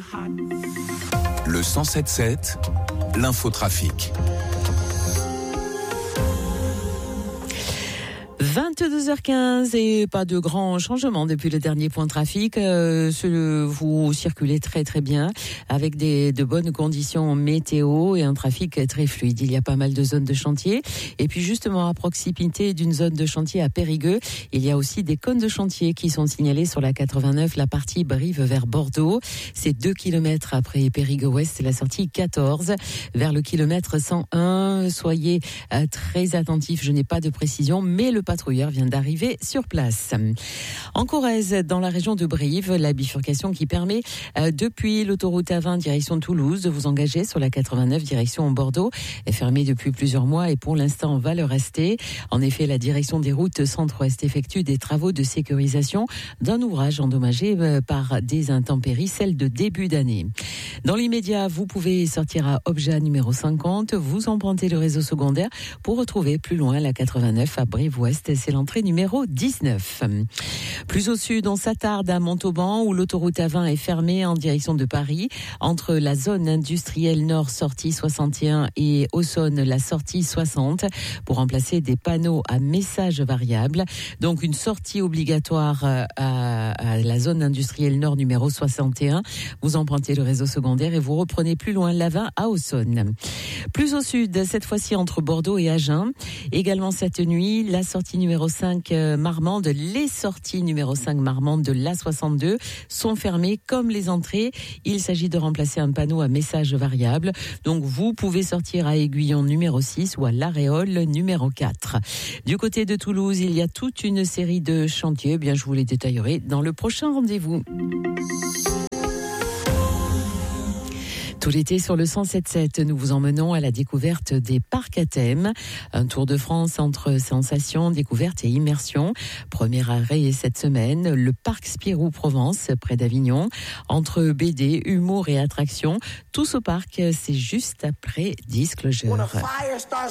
Le 107.7, l'infotrafic. 22h15 et pas de grands changements depuis le dernier point de trafic. Vous circulez très très bien avec de bonnes conditions météo et un trafic très fluide. Il y a pas mal de zones de chantier. Et puis justement à proximité d'une zone de chantier à Périgueux, il y a aussi des cônes de chantier qui sont signalés sur la 89, la partie Brive vers Bordeaux. C'est 2 km après Périgueux-Ouest, c'est la sortie 14 vers le kilomètre 101. Soyez très attentifs, je n'ai pas de précision, mais le patrouilleur vient d'arriver sur place. En Corrèze, dans la région de Brive, la bifurcation qui permet depuis l'autoroute A20 direction Toulouse de vous engager sur la 89 direction Bordeaux est fermée depuis plusieurs mois et pour l'instant va le rester. En effet, la direction des routes centre-ouest effectue des travaux de sécurisation d'un ouvrage endommagé par des intempéries, celle de début d'année. Dans l'immédiat, vous pouvez sortir à Obja numéro 50, vous empruntez le réseau secondaire pour retrouver plus loin la 89 à Brive-Ouest. C'est l'entrée numéro 19. Plus au sud, on s'attarde à Montauban où l'autoroute A20 est fermée en direction de Paris entre la zone industrielle nord sortie 61 et Aussonne la sortie 60 pour remplacer des panneaux à messages variables. Donc une sortie obligatoire à la zone industrielle nord numéro 61. Vous empruntez le réseau secondaire et vous reprenez plus loin l'A20 à Aussonne. Plus au sud, cette fois-ci entre Bordeaux et Agen. Également cette nuit, la sortie numéro 5 Marmande, les sorties numéro 5 Marmande de l'A62 sont fermées comme les entrées. Il s'agit de remplacer un panneau à message variable. Donc vous pouvez sortir à Aiguillon numéro 6 ou à l'Aréole numéro 4. Du côté de Toulouse, il y a toute une série de chantiers. Bien, je vous les détaillerai dans le prochain rendez-vous. Tout l'été sur le 107.7, nous vous emmenons à la découverte des parcs à thème. Un tour de France entre sensations, découvertes et immersion. Premier arrêt cette semaine, le parc Spirou Provence, près d'Avignon. Entre BD, humour et attractions, tous au parc, c'est juste après Disclosure.